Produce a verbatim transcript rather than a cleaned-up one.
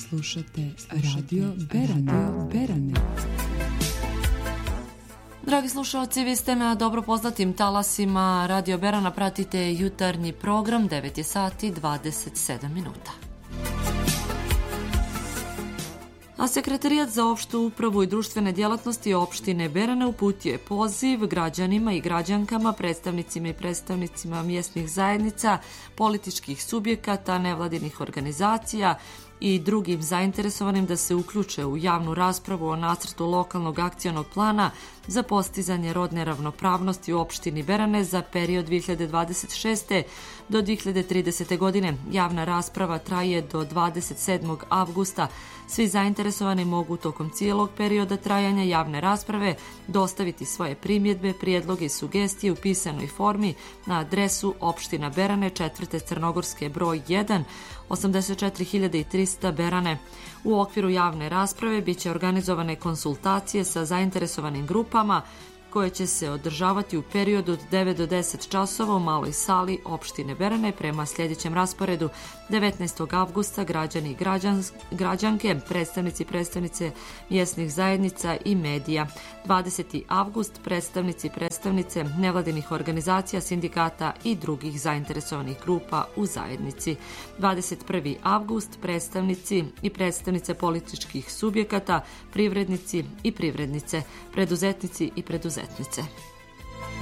Slušate Radio Berane. Berane. Dragi slušalci, vi ste na dobro poznatim talasima Radio Berana, pratite jutarnji program, devet je sati dvadeset sedam minuta. A Sekretarijat za opštu upravu i društvene djelatnosti opštine Berane uputio je poziv građanima i građankama, predstavnicima i predstavnicima mjesnih zajednica, političkih subjekata, nevladinih organizacija i drugim zainteresovanim da se uključe u javnu raspravu o nacrtu lokalnog akcionog plana za postizanje rodne ravnopravnosti u opštini Berane za period dve hiljade dvadeset šeste. do dve hiljade tridesete. godine. Javna rasprava traje do dvadeset sedmog avgusta. Svi zainteresovani mogu tokom cijelog perioda trajanja javne rasprave dostaviti svoje primjedbe, prijedloge i sugestije u pisanoj formi na adresu opština Berane, četvrte Crnogorske broj jedan, osamdeset četiri hiljade trista Berane. U okviru javne rasprave bit će organizovane konsultacije sa zainteresovanim grupama koje će se održavati u periodu od devet do deset časova u maloj sali opštine Berane prema sljedećem rasporedu: devetnaestog avgusta građani i građan, građanke, predstavnici i predstavnice mjesnih zajednica i medija; dvadeseti avgust predstavnici i predstavnice nevladinih organizacija, sindikata i drugih zainteresovanih grupa u zajednici; dvadeset prvi avgust predstavnici i predstavnice političkih subjekata, privrednici i privrednice, preduzetnici i preduzetnice.